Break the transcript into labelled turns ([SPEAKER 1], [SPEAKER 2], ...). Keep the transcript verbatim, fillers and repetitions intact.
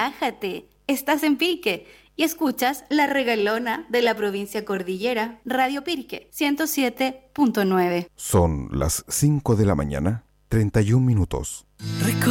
[SPEAKER 1] relájate, estás en Pirque y escuchas La Regalona de la provincia Cordillera, Radio Pirque, ciento siete punto nueve.
[SPEAKER 2] Son las cinco de la mañana, treinta y un minutos.